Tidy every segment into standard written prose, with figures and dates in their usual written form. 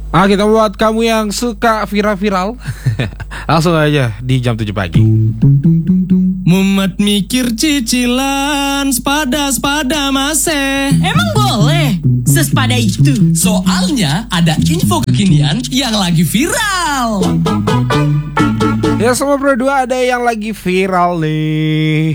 Kita buat kamu yang suka viral-viral langsung aja di jam 7 pagi. Mumet mikir cicilan sepada masih. Emang boleh sesepada itu? Soalnya ada info kekinian yang lagi viral. Ya semua berdua ada yang lagi viral nih.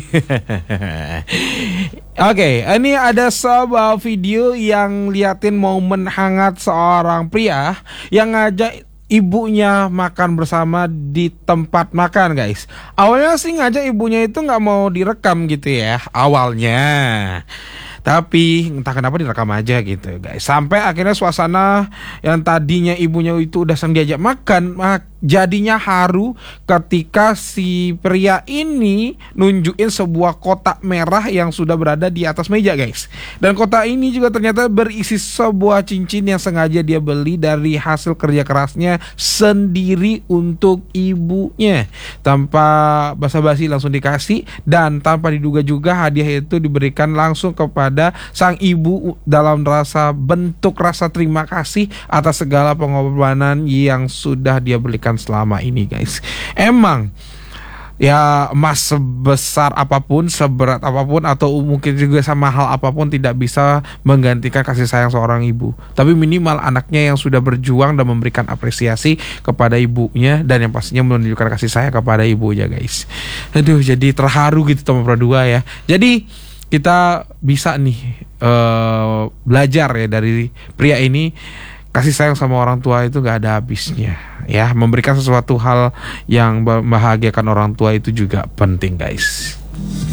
Oke, ini ada sebuah video yang liatin momen hangat seorang pria yang ngajak ibunya makan bersama di tempat makan, guys. Awalnya sih ngajak ibunya itu nggak mau direkam gitu ya, awalnya. Tapi entah kenapa direkam aja gitu, guys. Sampai akhirnya suasana yang tadinya ibunya itu udah sering diajak makan, jadinya haru ketika si pria ini nunjukin sebuah kotak merah yang sudah berada di atas meja, guys. Dan kotak ini juga ternyata berisi sebuah cincin yang sengaja dia beli dari hasil kerja kerasnya sendiri untuk ibunya. Tanpa basa-basi langsung dikasih, dan tanpa diduga juga hadiah itu diberikan langsung kepada sang ibu dalam bentuk rasa terima kasih atas segala pengorbanan yang sudah dia berikan selama ini, guys. Emang ya emas sebesar apapun, seberat apapun, atau mungkin juga sama hal apapun tidak bisa menggantikan kasih sayang seorang ibu. Tapi minimal anaknya yang sudah berjuang dan memberikan apresiasi kepada ibunya, dan yang pastinya menunjukkan kasih sayang kepada ibunya, guys. Aduh, jadi terharu gitu teman berdua ya. Jadi kita bisa nih belajar ya dari pria ini. Kasih sayang sama orang tua itu gak ada habisnya ya. Memberikan sesuatu hal yang membahagiakan orang tua itu juga penting, guys.